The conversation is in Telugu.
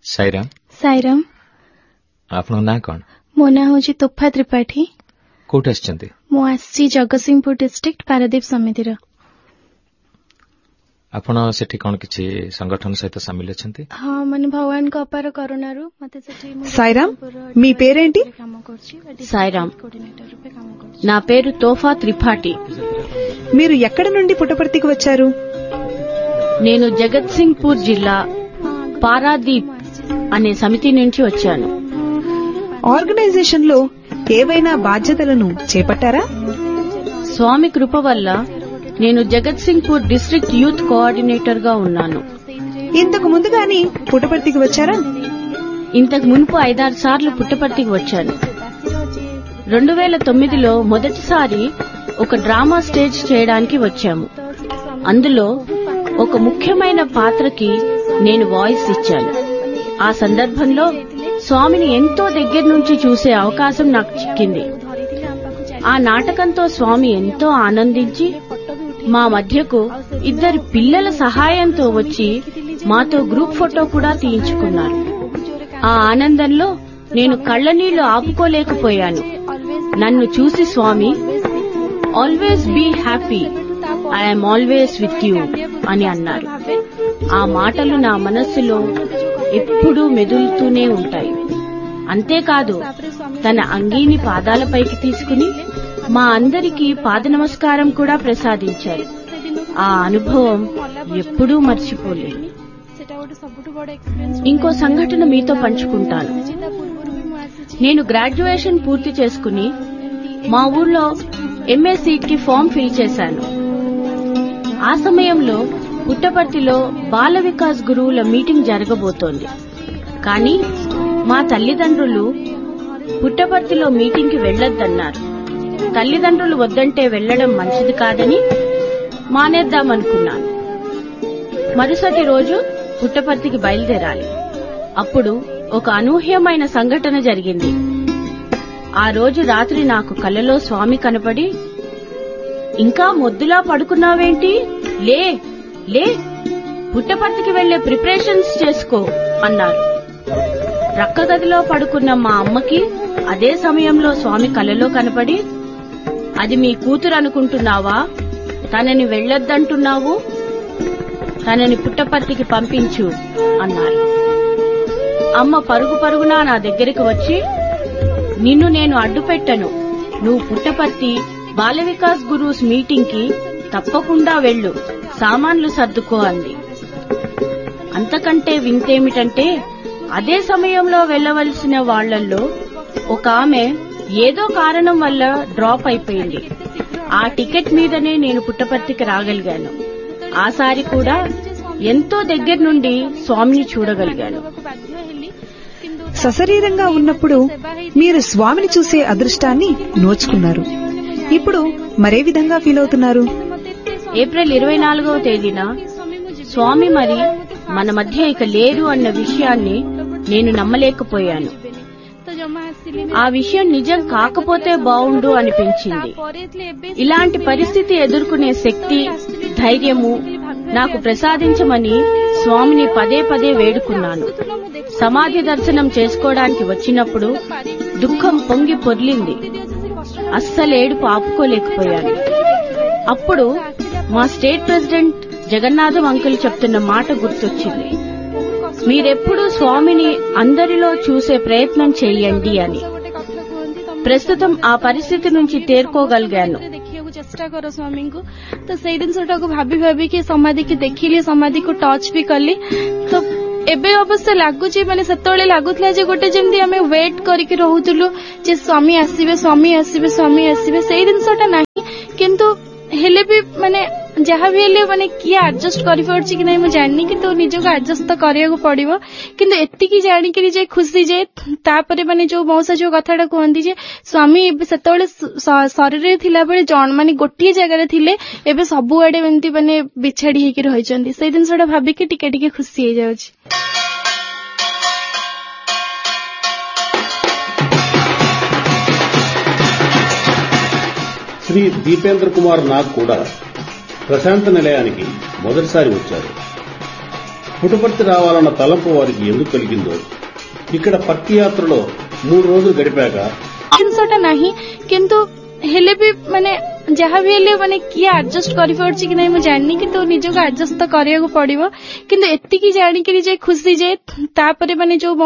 साईराम। साईराम। आपन ना कौन? मो ना होची तोफा त्रिपाठी। कोठ आछंती? मो आसी जगतसिंहपुर डिस्ट्रिक्ट पारादीप समिति रा। आपण सेठी कोन किछि संगठन सहित शामिल अछंती? हां, माने भगवान का अपार करुणारू मते सेठी साईराम, మీ పేరేంటి? సాయిరాం. నా పేరు తోఫా త్రిపాఠి. మీరు ఎక్కడి నుండి పుట్టపర్తికి వచ్చారు? నేను జగత్సింగ్పూర్ జిల్లా పారాదీప్ అనే సమితి నుంచి వచ్చాను. ఆర్గనైజేషన్ లో ఏవైనా బాధ్యతలను చేపట్టారా? స్వామి కృప వల్ల నేను జగత్సింగ్పూర్ డిస్ట్రిక్ట్ యూత్ కోఆర్డినేటర్ గా ఉన్నాను. ఇంతకు ముందు గాని పుట్టపర్తికి వచ్చారా? ఇంతకు మునుపు 5-6 సార్లు పుట్టపర్తికి వచ్చాను. 2009లో మొదటిసారి ఒక డ్రామా స్టేజ్ చేయడానికి వచ్చాము. అందులో ఒక ముఖ్యమైన పాత్రకి నేను వాయిస్ ఇచ్చాను. ఆ సందర్భంలో స్వామిని ఎంతో దగ్గర నుంచి చూసే అవకాశం నాకు చిక్కింది. ఆ నాటకంతో స్వామి ఎంతో ఆనందించి మా మధ్యకు 2 పిల్లల సహాయంతో వచ్చి మాతో గ్రూప్ ఫోటో కూడా తీయించుకున్నారు. ఆ ఆనందంలో నేను కళ్ళనీళ్లు ఆపుకోలేకపోయాను. నన్ను చూసి స్వామి always be happy, I'm always with you అని అన్నారు. ఆ మాటలు నా మనస్సులో ఎప్పుడూ మెదులుతూనే ఉంటాయి. అంతేకాదు, తన అంగీని పాదాలపైకి తీసుకుని మా అందరికీ పాద నమస్కారం కూడా ప్రసాదించారు. ఆ అనుభవం ఎప్పుడూ మర్చిపోలేదు. ఇంకో సంఘటన మీతో పంచుకుంటాను. నేను గ్రాడ్యుయేషన్ పూర్తి చేసుకుని మా ఊర్లో ఎంఏ సీట్ కి ఫామ్ ఫిల్ చేశాను. ఆ సమయంలో పుట్టపర్తిలో బాల వికాస్ గురువుల మీటింగ్ జరగబోతోంది. కానీ మా తల్లిదండ్రులు పుట్టపర్తిలో మీటింగ్ కి వెళ్లొద్దన్నారు. తల్లిదండ్రులు వద్దంటే వెళ్లడం మంచిది కాదని మానేద్దామనుకున్నాను. మరుసటి రోజు పుట్టపర్తికి బయలుదేరాలి. అప్పుడు ఒక అనూహ్యమైన సంఘటన జరిగింది. ఆ రోజు రాత్రి నాకు కలలో స్వామి కనపడి, ఇంకా మొద్దులా పడుకున్నావేంటి, లే లే, పుట్టపర్తికి వెళ్లే ప్రిపరేషన్స్ చేసుకో అన్నారు. రక్కగదిలో పడుకున్న మా అమ్మకి అదే సమయంలో స్వామి కలలో కనపడి, అది మీ కూతురు అనుకుంటున్నావా, తనని వెళ్లొద్దంటున్నావు, తనని పుట్టపర్తికి పంపించు అన్నారు. అమ్మ పరుగు పరుగునా నా దగ్గరికి వచ్చి, నిన్ను నేను అడ్డుపెట్టను, నువ్వు పుట్టపర్తి బాల వికాస్ గురూస్ మీటింగ్ కి తప్పకుండా వెళ్ళు, సామాన్లు సర్దుకో అంది. అంతకంటే వింతేమిటంటే, అదే సమయంలో వెళ్లవలసిన వాళ్లల్లో ఒక ఆమె ఏదో కారణం వల్ల డ్రాప్ అయిపోయింది. ఆ టికెట్ మీదనే నేను పుట్టపర్తికి రాగలిగాను. ఆసారి కూడా ఎంతో దగ్గర నుండి స్వామిని చూడగలిగాను. సశరీరంగా ఉన్నప్పుడు మీరు స్వామిని చూసే అదృష్టాన్ని నోచుకున్నారు. ఇప్పుడు మరే విధంగా ఫీల్ అవుతున్నారు? ఏప్రిల్ 24వ తేదీన స్వామి మరి మన మధ్య ఇక లేరు అన్న విషయాన్ని నేను నమ్మలేకపోయాను. ఆ విషయం నిజం కాకపోతే బావుండు అనిపించింది. ఇలాంటి పరిస్థితి ఎదుర్కొనే శక్తి, ధైర్యము నాకు ప్రసాదించమని స్వామిని పదే పదే వేడుకున్నాను. సమాధి దర్శనం చేసుకోవడానికి వచ్చినప్పుడు దుఃఖం పొంగి పొర్లింది. అస్సలేడుపు ఆపుకోలేకపోయాను. అప్పుడు మా స్టేట్ ప్రెసిడెంట్ జగన్నాథం అంకుల్ చెప్తున్న మాట గుర్తొచ్చింది. మీరెప్పుడూ స్వామిని అందరిలో చూసే ప్రయత్నం చేయండి అని. ప్రస్తుతం ఆ పరిస్థితి నుంచి తేరుకోగలిగాను. चेष्टा कर स्वामी को तो से जिनटा को भाभी भाभी कि समाधि की देखिली, समाधि को टच भी कली. तो एबे अवश्य लगुच माने सेतोळे लागुतला जे गोटे जेमदी हमें वेट करके रहउतलु जे स्वामी आसीबे स्वामी आसीबे स्वामी आसीबे से जिनटा नाही. किंतु हेले भी माने जहाँ भी हेले माने किए एडजस्ट करि पड़छि कि नै मु जाननी, किंतु निजो को एडजस्ट तो करिया को पड़िबो. किंतु एत्ती की जानि कि जे खुशी जे तापरे माने जो मौसा जो कथाटा कहंदी जे स्वामी सेतोळे शरीर रे थिला बेले जण माने गोटिए जगह रे थिले, एबे सबु आडे एमती माने बिछाड़ी हेकि रहिचंदी. से दिनसटा भाबी कि टिके टिके खुशी हे जाउछि. శ్రీ దీపేంద్ర కుమార్ నాగ్ కూడా ప్రశాంత నిలయానికి మొదటిసారి వచ్చారు. పుట్టపర్తి రావాలన్న తలంపు వారికి ఎందుకు కలిగిందో, ఇక్కడ పత్తి యాత్రలో 3 రోజులు గడిపాక ଜିନିଷଟା ନାହିଁ କିନ୍ତୁ ହେଲେ ବି ମାନେ ଯାହା ବି ହେଲେ ମାନେ କିଏ ଆଡଜଷ୍ଟ କରିପାରୁଛି କି ନାହିଁ ମୁଁ ଜାଣିନି, କିନ୍ତୁ ନିଜକୁ ଆଡଜଷ୍ଟ ତ କରିବାକୁ ପଡିବ। କିନ୍ତୁ ଏତିକି ଜାଣିକିରି ଯେ ଖୁସି ଯେ ତାପରେ ମାନେ ଯୋଉ